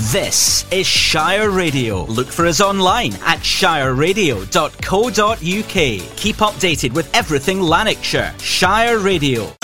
This is Shire Radio. Look for us online at shireradio.co.uk. Keep updated with everything Lanarkshire. Shire Radio.